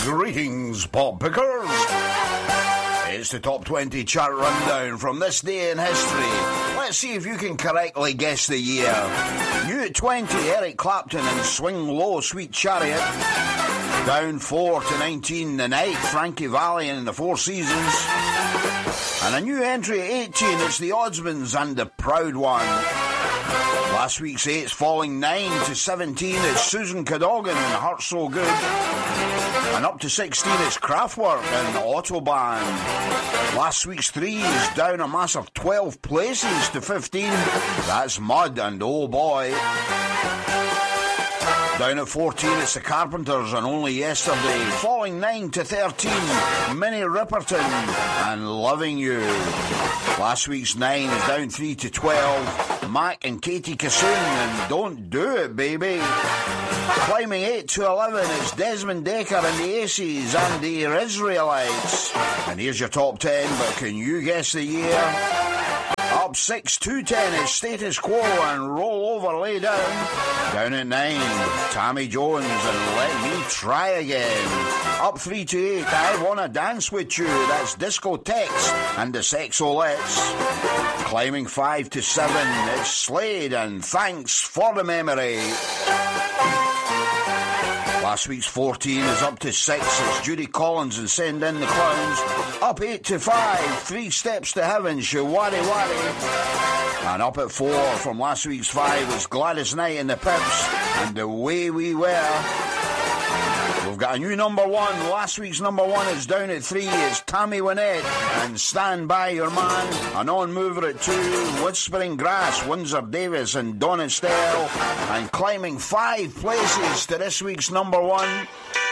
Greetings, pop pickers. It's the top 20 chart rundown from this day in history. Let's see if you can correctly guess the year. New at 20, Eric Clapton and Swing Low, Sweet Chariot. Down 4 to 19, The Night, Frankie Valli and the Four Seasons. And a new entry at 18, it's The Oddsmans and The Proud One. Last week's 8's falling 9 to 17, it's Susan Cadogan and Heart So Good. And up to 16, it's Kraftwerk and Autobahn. Last week's 3 is down a massive 12 places to 15. That's Mud and Oh Boy. Down at 14, it's the Carpenters and Only Yesterday. Falling 9 to 13, Minnie Riperton and Loving You. Last week's 9 is down 3 to 12, Mac and Katie Kassoon and Don't Do It, Baby. Climbing 8 to 11, it's Desmond Dekker and the Aces and the Israelites. And here's your top 10, but can you guess the year? Up 6 to 10, it's Status Quo and Roll Over, Lay Down. Down at 9, Tammy Jones and Let Me Try Again. Up 3 to 8, I Wanna Dance With You, that's Discotheques and the Sexolettes. Climbing 5 to 7, it's Slade and Thanks for the Memory. Last week's 14 is up to 6, it's Judy Collins and Send In the Clowns. Up 8 to 5, Three Steps to Heaven, Shawari Wari. And up at 4 from last week's 5 is Gladys Knight and the Pips and The Way We Were. We've got a new number 1. Last week's number 1 is down at 3. It's Tammy Wynette and Stand By Your Man. A non-mover at 2. Whispering Grass, Windsor Davis and Don Estelle. And climbing 5 places to this week's number 1.